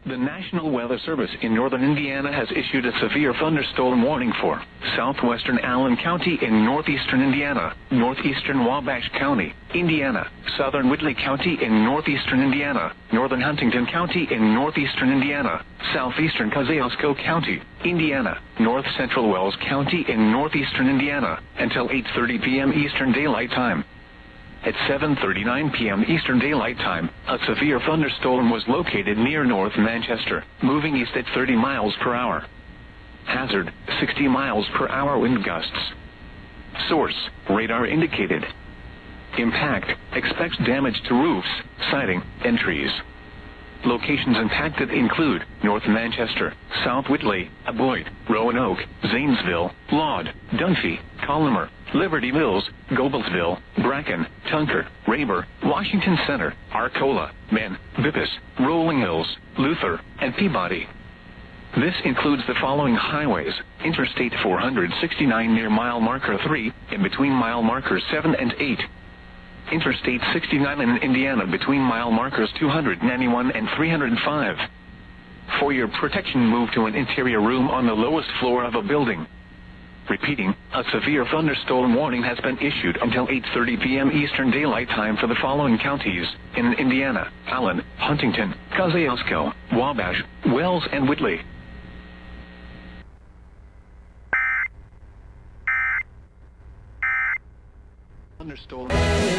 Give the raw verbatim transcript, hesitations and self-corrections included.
The National Weather Service in northern Indiana has issued a severe thunderstorm warning for southwestern Allen County in northeastern Indiana, northeastern Wabash County, Indiana, southern Whitley County in northeastern Indiana, northern Huntington County in northeastern Indiana, southeastern Kosciuszko County, Indiana, north central Wells County in northeastern Indiana, until eight thirty p.m. Eastern Daylight Time. At seven thirty-nine p.m. Eastern Daylight Time, a severe thunderstorm was located near North Manchester, moving east at thirty miles per hour. Hazard, sixty miles per hour wind gusts. Source, radar indicated. Impact, expects damage to roofs, siding, and trees. Locations impacted include North Manchester, South Whitley, Aboyd, Roanoke, Zanesville, Laud, Dunphy, Collimer, Liberty Mills, Goebbelsville, Bracken, Tunker, Rayber, Washington Center, Arcola, Ben, Bippas, Rolling Hills, Luther, and Peabody. This includes the following highways: Interstate four sixty-nine near mile marker three, in between mile markers seven and eight. Interstate sixty-nine in Indiana between mile markers two ninety-one and three oh five. For your protection, move to an interior room on the lowest floor of a building. Repeating, a severe thunderstorm warning has been issued until eight thirty p.m. Eastern Daylight Time for the following counties in Indiana: Allen, Huntington, Kosciuszko, Wabash, Wells, and Whitley. Thunderstorm.